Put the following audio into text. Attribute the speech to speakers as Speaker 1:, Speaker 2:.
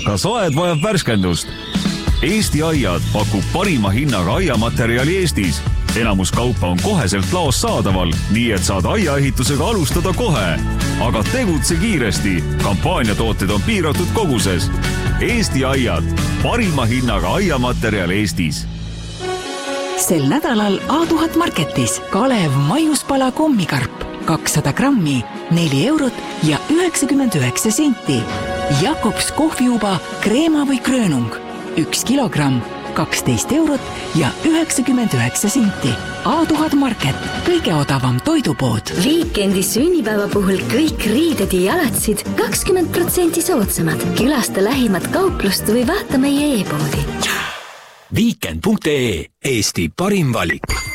Speaker 1: Kas aed vajab värskendust? Eesti Aiad pakub parima hinnaga aiamaterjali Eestis. Enamus kaupa on koheselt laos saadaval, nii et saad aiaehitusega alustada kohe. Aga tegutse kiiresti. Kampaaniatooted on piiratud koguses. Eesti Aiad, parima hinnaga aiamaterjal Eestis.
Speaker 2: Sel nädalal A1000 Marketis Kalev maiuspala kommikarp 200 grammi, 4 eurot ja 99 senti. Jakobs kohviuba kreema või kröönung 1 kilogramm, 12 eurot ja 99 senti. A1000 Market, kõige odavam toidupood.
Speaker 3: Viikendi sünnipäeva puhul kõik riided ja jalatsid 20% soodsamad. Külasta lähimat kauplust või vaata meie e-poodi.
Speaker 4: Weekend.ee, Eesti parim valik.